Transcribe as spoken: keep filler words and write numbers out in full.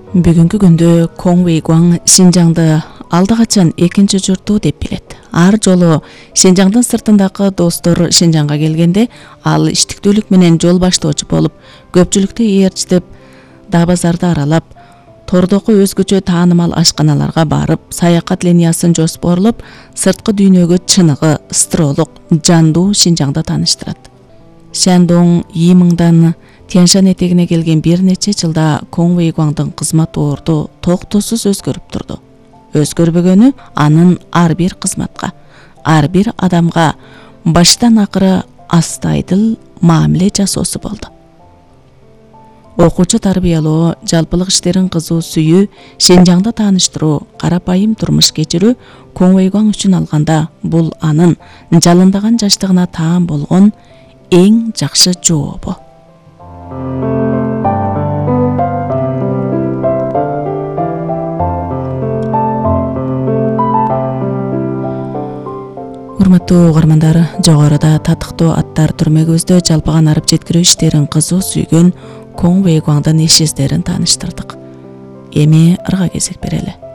Бүгүнкү күндө Коң Вэйгуаң Шинжаңды алда качан экинчи журту деп билет. Ар жолу Шинжаңдын сыртындагы достор Шинжаңга келгенде, ал иштиктүүлүк менен жол баштоочу болуп, көпчүлүктү ээрчитип, да базарды аралап, тордоку өзгөчө таанымал ашканаларга барып, саякат линиясын жоспорлоп, сырткы дүйнөгө чыныгы, ыстыролук, жандуу Шинжаңды тааныштырат. Шандоң Йимиңдан Тяньшань этегине келген бир нече жылда Коң Вэйгуаңдын кызмат орду токтоосуз өзгөрүп турду. Өзгөрбөгөнү анын ар бир кызматка, ар бир адамга баштан акыры астайдыл мамиле жасоосу болду. Окуучу тарбиялоо, жалпылык иштерин кызуу сүйүү, Шинжаңды тааныштыруу, карапайым турмуш кечирүү Коң Вэйгуаң үчүн алганда бул анын жалындаган жаштыгына таан болгон эң жакшы жообу. Урматтуу угармандар, жогоруда татыктуу аттар түрмөгүбүздө жалпыган арып жеткирүү иштерин кызуу сүйгөн Коң Вэйгуаңдын иш издерин тааныштырдык. Эми ырга кезек берели.